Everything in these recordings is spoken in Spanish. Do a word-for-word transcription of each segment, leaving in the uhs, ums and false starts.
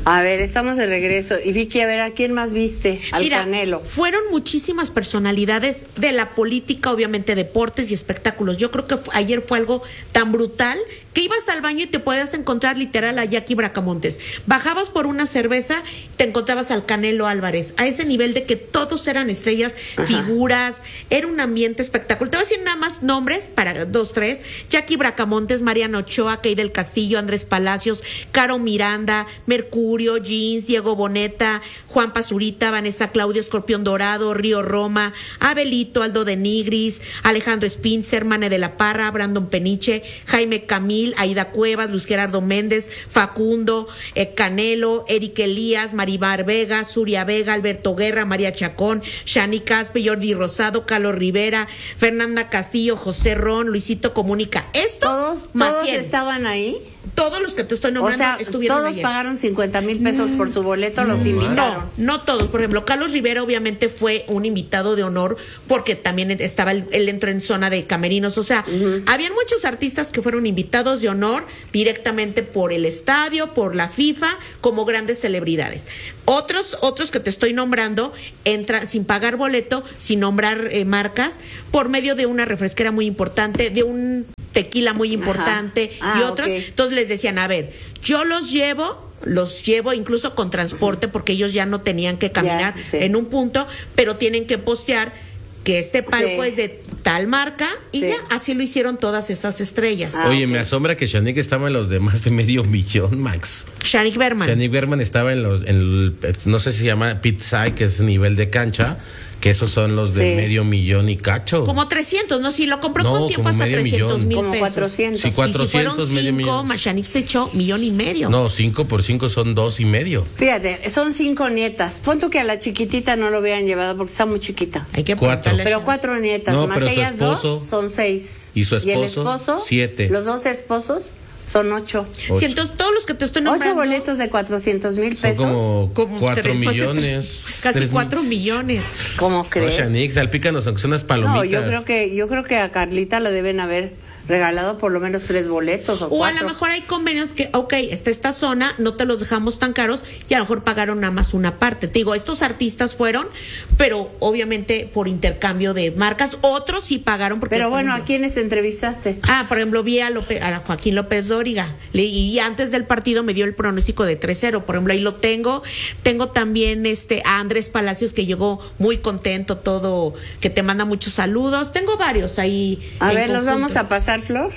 A ver, estamos de regreso. Y Vicky, a ver, ¿a quién más viste? Al Mira, Canelo. Fueron muchísimas personalidades de la política, obviamente deportes y espectáculos. Yo creo que fue, ayer fue algo tan brutal que ibas al baño y te podías encontrar literal a Jackie Bracamontes. Bajabas por una cerveza, te encontrabas al Canelo Álvarez. A ese nivel de que todos eran estrellas, ajá, figuras. Era un ambiente espectacular. Te voy a decir nada más nombres para dos, tres. Jackie Bracamontes, Mariano Ochoa, Key del Castillo, Andrés Palacios, Caro Miranda, Mercurio, Jeans, Diego Boneta, Juan Pazurita, Vanessa Claudio, Escorpión Dorado, Río Roma, Abelito, Aldo de Nigris, Alejandro Spincer, Mane de la Parra, Brandon Peniche, Jaime Camil, Aida Cuevas, Luis Gerardo Méndez, Facundo, eh, Canelo, Eric Elías, Maribar Vega, Suria Vega, Alberto Guerra, María Chacón, Shani Caspe, Jordi Rosado, Carlos Rivera, Fernanda Castillo, José Ron, Luisito Comunica. Esto, ¿Todos, más todos cien. Estaban ahí? Todos los que te estoy nombrando, o sea, estuvieron todos ayer. Pagaron cincuenta mil pesos por su boleto, no, los invitaron. No, no todos. Por ejemplo, Carlos Rivera obviamente fue un invitado de honor porque también estaba, él, él entró en zona de camerinos. O sea, uh-huh, habían muchos artistas que fueron invitados de honor directamente por el estadio, por la FIFA, como grandes celebridades. Otros, otros que te estoy nombrando entran sin pagar boleto, sin nombrar eh, marcas, por medio de una refresquera muy importante, de un tequila muy importante, ah, y otros. Okay. Entonces les decían, a ver, yo los llevo, los llevo incluso con transporte, porque ellos ya no tenían que caminar ya, sí, en un punto, pero tienen que postear que este palco sí, es de tal marca, y sí, ya, así lo hicieron todas esas estrellas. Ah, Oye, okay, me asombra que Shanique estaba en los de más de medio millón, Max. Shanique Berman. Shanique Berman estaba en los, en el, no sé si se llama Pizza, que es nivel de cancha, que esos son los de sí, medio millón y cacho. Como trescientos, ¿no? Si lo compró no, con tiempo hasta trescientos mil pesos. Como cuatrocientos. Sí, cuatrocientos, y si fueron cinco, Shanique se echó millón y medio. No, cinco por cinco son dos y medio. Fíjate, son cinco nietas. Punto que a la chiquitita no lo hubieran llevado porque está muy chiquita. Hay que cuatro. Pero cuatro nietas, no, más ellas esposo, dos, son seis. Y su esposo, y el esposo, siete. Los dos esposos son ocho. ocho. Sí, entonces todos los que te estoy nombrando. Ocho boletos de cuatrocientos mil pesos. Son como, como cuatro tres, millones. Casi tres, cuatro millones. ¿Cómo crees? O Shanique, salpícanos, aunque son unas palomitas. No, yo creo que, yo creo que a Carlita le deben haber regalado por lo menos tres boletos o, o cuatro. O a lo mejor hay convenios que, ok, está esta zona, no te los dejamos tan caros, y a lo mejor pagaron nada más una parte. Te digo, estos artistas fueron, pero obviamente por intercambio de marcas. Otros sí pagaron porque... Pero bueno, ejemplo, ¿a quiénes entrevistaste? Ah, por ejemplo, vi a, López, a Joaquín López Dóriga, y antes del partido me dio el pronóstico de tres cero, por ejemplo, ahí lo tengo. Tengo también este a Andrés Palacios, que llegó muy contento, todo, que te manda muchos saludos. Tengo varios ahí. A ver, los vamos a pasar, Flor.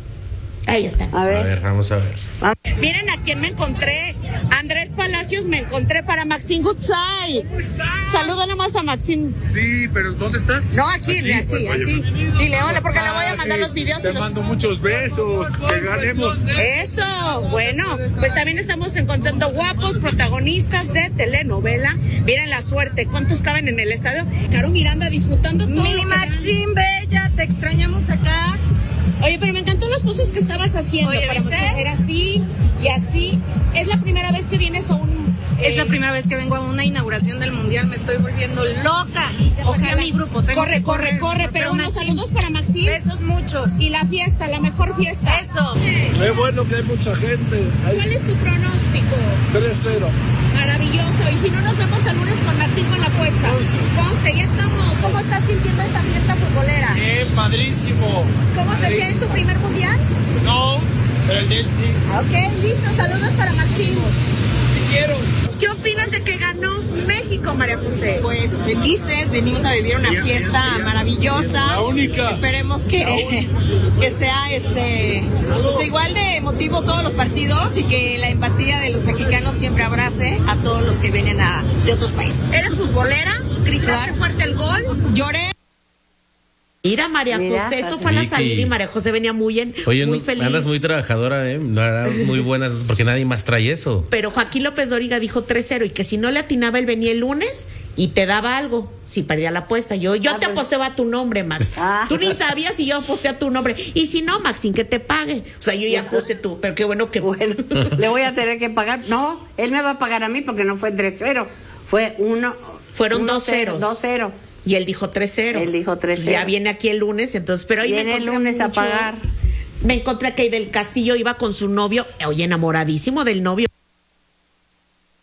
Ahí están. A ver. A ver, vamos a ver. Miren a quién me encontré. Andrés Palacios me encontré para Maxim Gutzai. Saluda nomás a Maxim. Sí, pero ¿dónde estás? No, aquí, aquí así, pues, así. Dile hola, porque ah, le voy a mandar sí, los videos. Te y los... mando muchos besos, que ganemos. Eso, bueno, pues también estamos encontrando guapos protagonistas de telenovela. Miren la suerte, ¿cuántos caben en el estadio? Caro Miranda disfrutando todo. Mi Maxim Bella, te extrañamos acá. Oye, pero me encantó los pozos que estabas haciendo. Oye, para ¿viste? Era así y así. Es la primera vez que vienes a un... Es eh, la primera vez que vengo a una inauguración del Mundial. Me estoy volviendo loca. Ojalá mi grupo. Tengo corre, que corre, corre. Pero unos saludos para Maxim. Besos muchos. Y la fiesta, la mejor fiesta. Eso. Es bueno que hay mucha gente. Hay... ¿Cuál es su pronóstico? tres cero. Maravilloso. Y si no, nos vemos el lunes con Maxim con la apuesta. Conste, ya estamos. ¿Cómo estás sintiendo esta fiesta futbolera? Bien, padrísimo. ¿Cómo te sientes? ¿Es tu primer mundial? No, pero el de él sí. Ok, listo. Saludos para Maxim. Sí quiero. ¿Qué opinas de que ganó México, María José? Pues felices, venimos a vivir una fiesta maravillosa. La única. Esperemos que, que sea este pues igual de emotivo todos los partidos y que la empatía de los mexicanos siempre abrace a todos los que vienen a, de otros países. ¿Eres futbolera? ¿Gritaste Claro. fuerte el gol? Lloré. Mira, María Mira, José, eso fue a la Vicky. salida y María José venía muy, en, Oye, muy no, feliz. andas muy trabajadora, ¿eh? No eras muy buenas porque nadie más trae eso. Pero Joaquín López Dóriga dijo tres cero y que si no le atinaba él venía el lunes y te daba algo si perdía la apuesta. Yo yo Ah, te pues. aposteaba a tu nombre, Max. Ah. Tú ni sabías y yo aposté a tu nombre. Y si no, Maxín, que te pague. O sea, yo ya puse tú, pero qué bueno que... Bueno, le voy a tener que pagar. No, él me va a pagar a mí porque no fue tres cero. Fue uno. Fueron uno dos ceros. Dos cero. Y él dijo tres cero. Él dijo tres cero. Ya viene aquí el lunes, entonces, pero hoy me Viene el encontré lunes a mucho- pagar. Me encontré que del Castillo iba con su novio, oye, enamoradísimo del novio.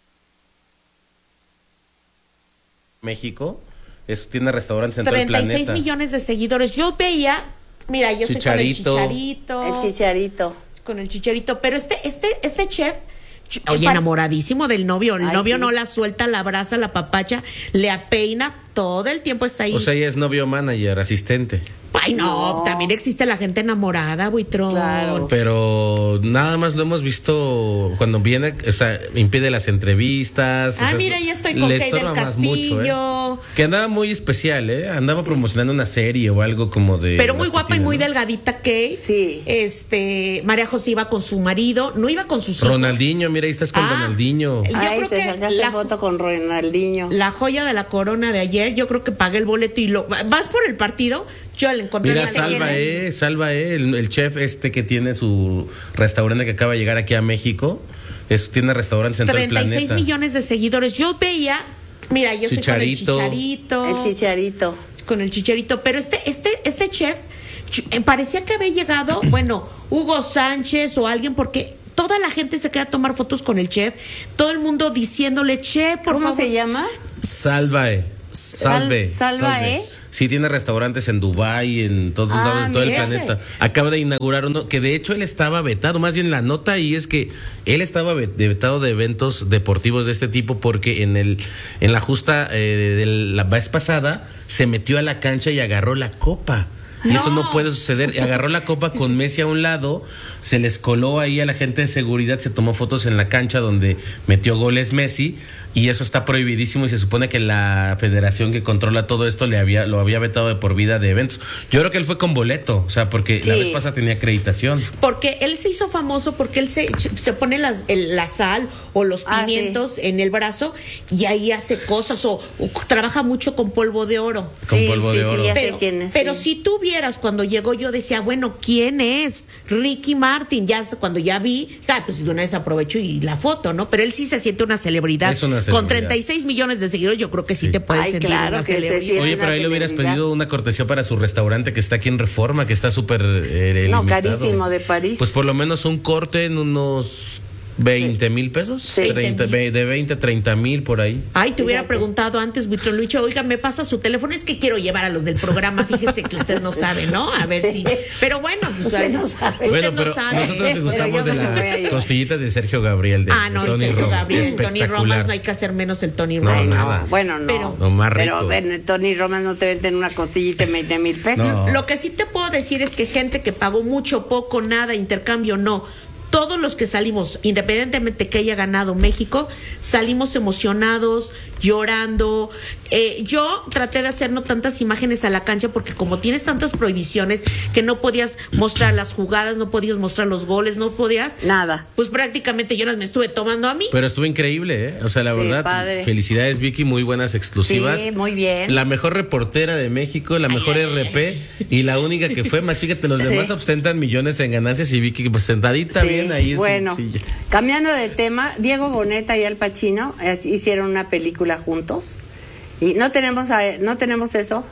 México. Es, tiene restaurantes en todo el treinta y seis planeta. millones de seguidores. Yo veía, mira, yo Chicharito. estoy con el Chicharito. El Chicharito. Con el Chicharito, pero este, este, este chef, oye, enamoradísimo del novio. El Ay, novio sí. no la suelta, la abraza, la papacha, le apeina, todo el tiempo está ahí. O sea, ella es novio manager, asistente. Ay, no, No. también existe la gente enamorada, buitrón. Claro. Pero nada más lo hemos visto cuando viene, o sea, impide las entrevistas. Ah, o sea, mira, ya estoy con le Kay del estorba más mucho, Castillo. ¿eh? Que andaba muy especial, ¿eh? Andaba promocionando una serie o algo como de... Pero muy las que guapa y tiene, muy ¿no? delgadita, Kay. Sí. Este, María José iba con su marido, no iba con sus hijos. Ronaldinho, mira, ahí estás con Ah. Ronaldinho. Yo Ay, creo te que sacaste la- foto con Ronaldinho. La joya de la corona de ayer, yo creo que pagué el boleto y lo... ¿Vas por el partido? Yo le encontré Mira, una Salva, leyenda. eh, Salva, eh, el, el chef este que tiene su restaurante que acaba de llegar aquí a México, es, tiene restaurantes en todo el treinta y seis planeta. millones de seguidores. Yo veía, mira, yo Chicharito. estoy con el Chicharito. El Chicharito. Con el Chicharito, pero este, este, este chef ch- eh, parecía que había llegado, bueno, Hugo Sánchez o alguien, porque toda la gente se queda a tomar fotos con el chef, todo el mundo diciéndole, chef, por ¿Cómo favor. se llama? Salva, eh. Salve. Sal- Salva, ¿eh? Sí, tiene restaurantes en Dubái, en todos Ah, lados, en todo el mira. planeta. Acaba de inaugurar uno que de hecho él estaba vetado, más bien la nota ahí es que él estaba ve- vetado de eventos deportivos de este tipo porque en el en la justa eh, de la vez pasada se metió a la cancha y agarró la copa. Y eso no puede suceder. Agarró la copa con Messi a un lado, se les coló ahí a la gente de seguridad, se tomó fotos en la cancha donde metió goles Messi y eso está prohibidísimo y se supone que la federación que controla todo esto le había lo había vetado de por vida de eventos. Yo creo que él fue con boleto, o sea, porque la Sí. vez pasada tenía acreditación. Porque él se hizo famoso porque él se, se pone las, el- la sal o los Ah, pimientos en el brazo y ahí hace cosas o, o trabaja mucho con polvo de oro. Con Sí, polvo sí, de sí, oro. ya sé Pero, quién es, pero sí. si tú vieras cuando llegó, yo decía, bueno, ¿quién es? Ricky Martin. Ya cuando ya vi, ah, pues de una vez aprovecho y la foto, ¿no? Pero él sí se siente una celebridad. Es una Con celebridad. treinta y seis millones de seguidores, yo creo que sí, Sí. te puedes Ay, sentir claro una que se celebridad. siente. Oye, una pero ahí le hubieras celebridad. pedido una cortesía para su restaurante que está aquí en Reforma, que está súper eh, No, limitado. carísimo, de París. Pues por lo menos un corte en unos veinte mil pesos. Sí. treinta, ve- de veinte a treinta mil por ahí. Ay, te hubiera Fíjate. preguntado antes, Buitrón Lucho, oiga, me pasa su teléfono, es que quiero llevar a los del programa, fíjese que usted no sabe, ¿no? A ver si. Pero bueno, o sea, Usted no sabe. usted Bueno, no pero sabe. nosotros nos Pero gustamos yo de me lo voy a las llevar. costillitas de Sergio Gabriel, de, Ah, no, de y Tony Sergio Romas. Gabriel, Tony Espectacular. Romas, no hay que hacer menos el Tony No, Romas. Ay, no, nada. bueno, no. Pero- Lo más rico. Pero bueno, Tony Romas no te venden una costillita y veinte mil pesos. No. Lo que sí te puedo decir es que gente que pagó mucho, poco, nada, intercambio, no. Todos los que salimos, independientemente que haya ganado México, salimos emocionados, llorando. Eh, yo traté de hacer no tantas imágenes a la cancha porque como tienes tantas prohibiciones que no podías mostrar las jugadas, no podías mostrar los goles, no podías. Nada. Pues prácticamente yo no me estuve tomando a mí. Pero estuvo increíble, ¿eh? O sea, la Sí, verdad, padre. felicidades Vicky, muy buenas exclusivas. Sí, muy bien. La mejor reportera de México, la mejor R P y la única que fue, Max, fíjate, los demás Sí. ostentan millones en ganancias y Vicky pues sentadita Sí, bien ahí en su bueno, silla. cambiando de tema, Diego Boneta y Al Pacino eh, hicieron una película juntos y no tenemos a- no tenemos eso.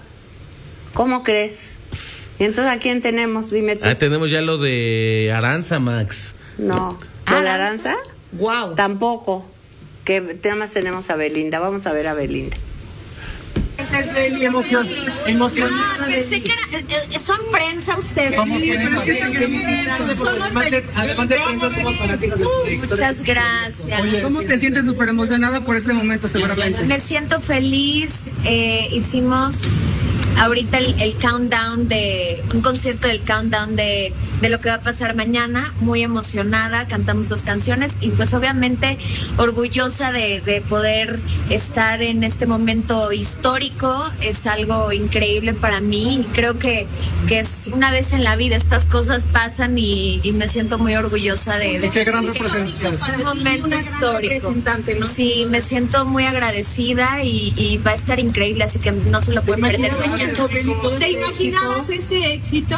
¿Cómo crees? Y entonces ¿a quién tenemos? Dime tú. Ah, tenemos ya lo de Aranza, Max. No. ¿Lo de Aranza? Wow. Tampoco. Que temas tenemos a Belinda. Vamos a ver a Belinda. Beli, emoción, emoción. Ah, pensé que era, eh, eh, son prensa ustedes. Además de, además de prensa, somos fanáticos de tu proyecto. Muchas gracias. ¿Cómo te sientes súper emocionada por este momento seguramente? Me siento feliz. Eh, hicimos ahorita el, el countdown de un concierto del countdown de, de lo que va a pasar mañana. Muy emocionada, cantamos dos canciones y pues obviamente orgullosa de, de poder estar en este momento histórico. Es algo increíble para mí. Creo que, que es una vez en la vida estas cosas pasan y, y me siento muy orgullosa de, de Qué gran representación. es un momento histórico. Sí, me siento muy agradecida y, y va a estar increíble, así que no se lo pueden perder mañana. ¿Te ¿Te imaginabas este éxito?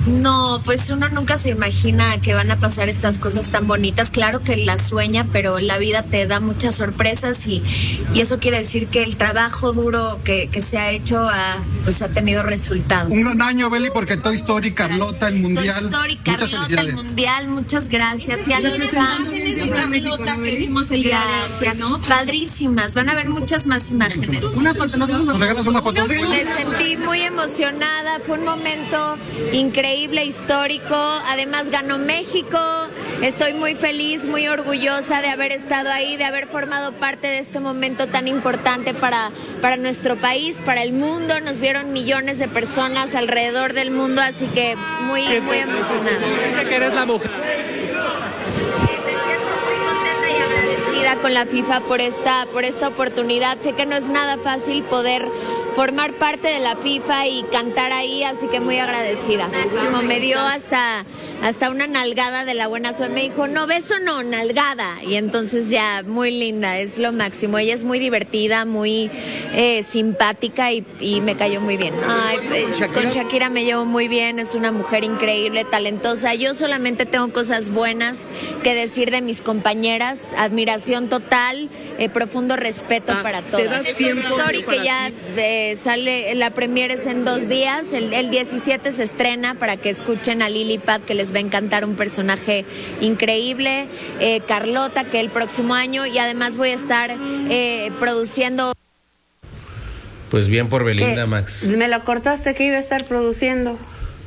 No, pues uno nunca se imagina que van a pasar estas cosas tan bonitas. Claro que las sueña, pero la vida te da muchas sorpresas y, y eso quiere decir que el trabajo duro que, que se ha hecho ha, pues ha tenido resultados. Un gran año, Beli, porque Toy Story, Carlota, el Mundial. Toy Story, muchas Carlota, el felicidades. Mundial, muchas gracias. Y a los fans, Carlota que vimos el día de hoy, ¿no? padrísimas. Van a ver muchas más imágenes. Una foto, ¿no? ¿Nos regalas una foto? Me sentí muy emocionada, fue un momento increíble, histórico, además ganó México, estoy muy feliz, muy orgullosa de haber estado ahí, de haber formado parte de este momento tan importante para, para nuestro país, para el mundo, nos vieron millones de personas alrededor del mundo, así que muy, muy emocionada. que eres la mujer. Me siento muy contenta y agradecida con la FIFA por esta, por esta oportunidad. Sé que no es nada fácil poder formar parte de la FIFA y cantar ahí, así que muy agradecida. Máximo me dio hasta, hasta una nalgada de la buena suerte. Me dijo, no, beso no, nalgada. Y entonces ya, muy linda, es lo máximo. Ella es muy divertida, muy eh, simpática y, y me cayó muy bien. Ay, pues, con Shakira me llevo muy bien, es una mujer increíble, talentosa. Yo solamente tengo cosas buenas que decir de mis compañeras, admiración total, eh, profundo respeto Ah, para ¿te todas. das tiempo Story para que ya eh, sale, la premiere es en dos días, el, el diecisiete se estrena para que escuchen a Lily Pad, que les va a encantar, un personaje increíble, eh, Carlota, que el próximo año, y además voy a estar eh, produciendo. Pues bien por Belinda, ¿Qué? Max. Me lo cortaste que iba a estar produciendo.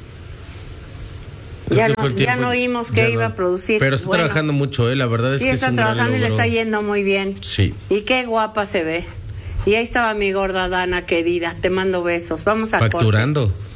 Creo Ya que no, fue el ya tiempo- no oímos ya que no. iba a producir. Pero está Bueno, trabajando mucho, ¿eh? La verdad es sí, que está es un gran trabajando y le logro. está yendo muy bien. Sí. Y qué guapa se ve. Y ahí estaba mi gorda Dana querida. Te mando besos. Vamos a corte. Facturando.